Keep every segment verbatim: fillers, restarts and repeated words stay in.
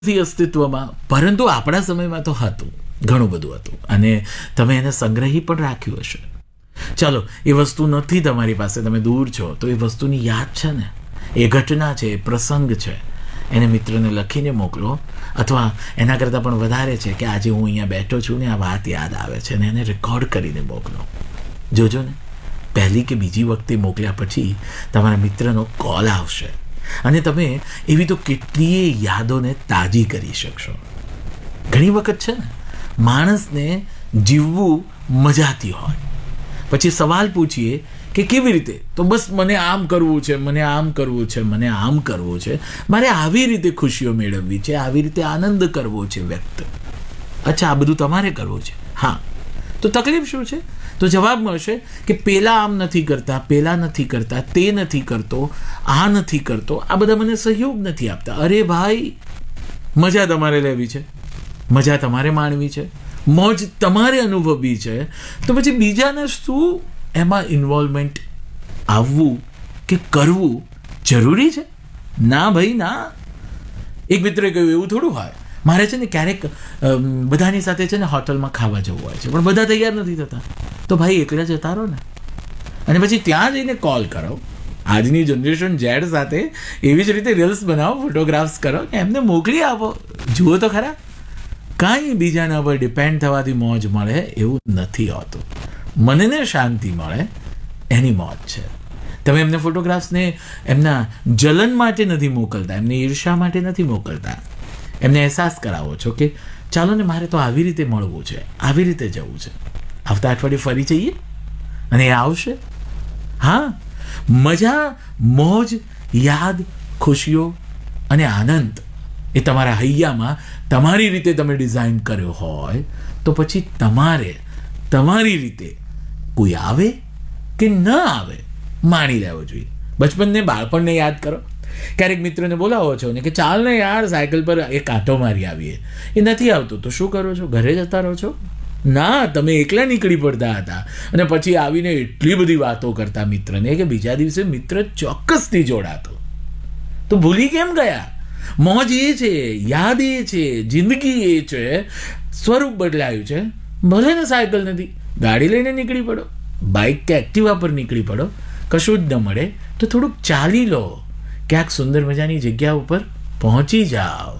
અસ્તિત્વમાં, પરંતુ આપણા સમયમાં તો હતું, ઘણું બધું હતું, અને તમે એને સંગ્રહી પણ રાખ્યું હશે. ચાલો, એ વસ્તુ નથી તમારી પાસે, તમે દૂર છો, તો એ વસ્તુની યાદ છે ને, એ ઘટના છે, એ પ્રસંગ છે, એને મિત્રને લખીને મોકલો. અથવા એના કરતાં પણ વધારે છે કે આજે હું અહીંયા બેઠો છું ને આ વાત યાદ આવે છે ને એને રેકોર્ડ કરીને મોકલો. જોજો ને, પહેલી કે બીજી વખતે મોકલ્યા પછી તમારા મિત્રનો કોલ આવશે અને તમે એવી તો કેટલીય યાદોને તાજી કરી શકશો. ઘણી વખત છે ને, માણસને જીવવું મજાથી હોય, પછી સવાલ પૂછીએ કે કેવી રીતે, તો બસ મને આમ કરવું છે, મને આમ કરવું છે, મને આમ કરવું છે, મારે આવી રીતે ખુશીઓ મેળવવી છે, આવી રીતે આનંદ કરવો છે વ્યક્ત. અચ્છા, આ બધું તમારે કરવું છે? હા, તો તકલીફ શું છે? તો જવાબ મળશે કે પેલા આમ નથી કરતા, પેલા નથી કરતા, તે નથી કરતો, આ નથી કરતો, આ બધા મને સહયોગ નથી આપતા. અરે ભાઈ, મજા તમારે લેવી છે, મજા તમારે માણવી છે, મોજ તમારે અનુભવવી છે, તો પછી બીજાને શું એમાં ઇન્વોલ્વમેન્ટ આવવું કે કરવું જરૂરી છે? ના ભાઈ ના. એક મિત્રે કહ્યું એવું થોડું હોય, મારે છે ને ક્યારેક બધાની સાથે છે ને હોટલમાં ખાવા જવું હોય છે, પણ બધા તૈયાર નથી થતા, તો ભાઈ એકલા જતા રહો ને, અને પછી ત્યાં જઈને કોલ કરો. આજની જનરેશન ઝેડ સાથે એવી જ રીતે રીલ્સ બનાવો, ફોટોગ્રાફ્સ કરો, એમને મોકલી આપો. જુઓ તો ખરા, કાંઈ બીજાના પર ડિપેન્ડ થવાથી મોજ મળે એવું નથી હોતું. મનને શાંતિ મળે એની મોજ છે. તમે એમને ફોટોગ્રાફ્સને એમના જલન માટે નથી મોકલતા, એમને ઈર્ષા માટે નથી મોકલતા, એમને અહેસાસ કરાવો છો કે ચાલો ને, મારે તો આવી રીતે મળવું છે, આવી રીતે જવું છે, આવતા અઠવાડિયે ફરી જઈએ, અને એ આવશે. હા, મજા, મોજ, યાદ, ખુશીઓ અને આનંદ એ તમારા હૈયામાં તમારી રીતે તમે ડિઝાઇન કર્યો હોય, તો પછી તમારે તમારી રીતે કોઈ આવે કે ન આવે માણી લેવો જોઈએ. બચપનને, બાળપણને યાદ કરો. ક્યારેક મિત્રને બોલાવો છો ને કે ચાલ ને યાર, સાયકલ પર એક આંટો મારી આવીએ. એ નથી આવતું તો શું કરો છો? ઘરે જતા રહો છો? ના, તમે એકલા નીકળી પડતા હતા અને પછી આવીને એટલી બધી વાતો કરતા મિત્રને કે બીજા દિવસે મિત્ર ચોક્કસથી જોડાતો. તો ભૂલી કેમ ગયા? મોજ એ છે, યાદ એ છે, જિંદગી એ છે, સ્વરૂપ બદલાયું છે. ભલે ને સાયકલ નથી, ગાડી લઈને નીકળી પડો, બાઇક કે એક્ટિવા પર નીકળી પડો. કશું જ ન મળે તો થોડુંક ચાલી લો, ક્યાંક સુંદર મજાની જગ્યા ઉપર પહોંચી જાઓ,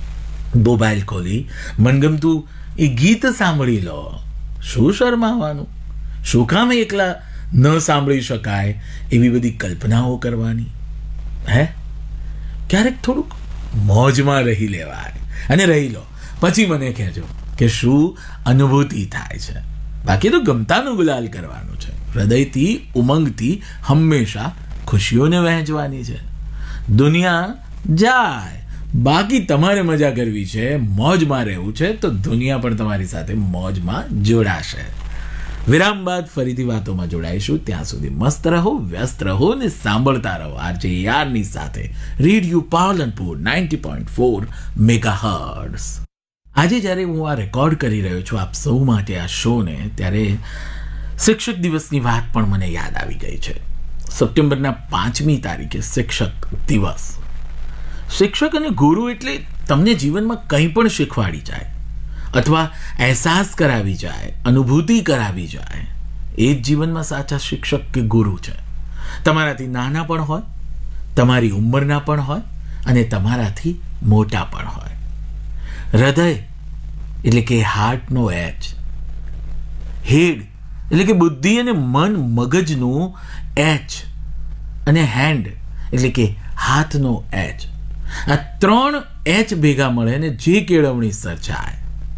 મોબાઈલ ખોલી મનગમતું એ ગીત સાંભળી લો. શું શરમાવાનું? શું કામ એકલા ન સાંભળી શકાય એવી બધી કલ્પનાઓ કરવાની? હે, ક્યારેક થોડુંક મોજમાં રહી લેવાય, અને રહી લો પછી મને કહેજો કે શું અનુભૂતિ થાય છે. બાકી તો ગમતાનું ગુલાલ કરવાનું છે, હૃદયથી, ઉમંગથી હંમેશા ખુશીઓને વહેંચવાની છે. દુનિયા જાય, બાકી તમારે મજા કરવી છે, મોજમાં રહેવું છે, તો દુનિયા પણ તમારી સાથે મોજમાં જોડાશે. વિરામ બાદ ફરીથી વાતોમાં જોડાઈશું. ત્યાં સુધી મસ્ત રહો, વ્યસ્ત રહો ને સાંભળતા રહો આરજે યારની સાથે radio Palanpur ninety point four megahertz. આજે જ્યારે હું આ રેકોર્ડ કરી રહ્યો છું આપ સૌ માટે આ શોને, ત્યારે શિક્ષક દિવસની વાત પણ મને યાદ આવી ગઈ છે. સપ્ટેમ્બરના પાંચમી તારીખે શિક્ષક દિવસ. શિક્ષક અને ગુરુ એટલે તમને જીવનમાં કંઈ પણ શીખવાડી જાય, અથવા અહેસાસ કરાવી જાય, અનુભૂતિ કરાવી જાય, એ જ જીવનમાં સાચા શિક્ષક કે ગુરુ છે. તમારાથી નાના પણ હોય, તમારી ઉંમરના પણ હોય, અને તમારાથી મોટા પણ હોય. હૃદય એટલે કે હાર્ટનો એચ, હેડ એટલે કે બુદ્ધિ અને મન મગજનું એચ, અને હેન્ડ એટલે કે હાથનો એચ. આ ત્રણ એચ ભેગા મળે ને જે કેળવણી સર્જાય,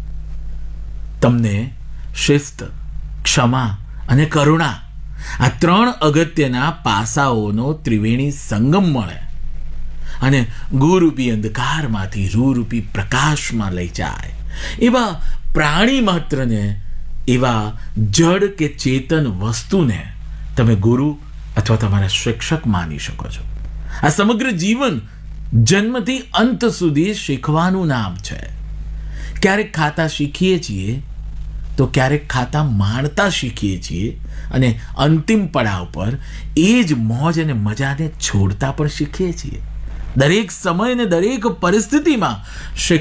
તમને શિસ્ત, ક્ષમા અને કરુણા, આ ત્રણ અગત્યના પાસાઓનો ત્રિવેણી સંગમ મળે અને ગુરુરૂપી અંધકારમાંથી રૂરૂપી પ્રકાશમાં લઈ જાય. એવા પ્રાણી માત્રને, એવા જડ કે ચેતન વસ્તુને તમે ગુરુ અથવા તમારા શિક્ષક માની શકો છો. આ સમગ્ર જીવન જન્મથી અંત સુધી શીખવાનું નામ છે. ક્યારેક ખાતા શીખીએ છીએ, તો ક્યારેક ખાતા માણતા શીખીએ છીએ, અને અંતિમ પડાવ પર એ જ મોજ અને મજાને છોડતા પણ શીખીએ છીએ. દરેક સમય ને દરેક પરિસ્થિતિમાં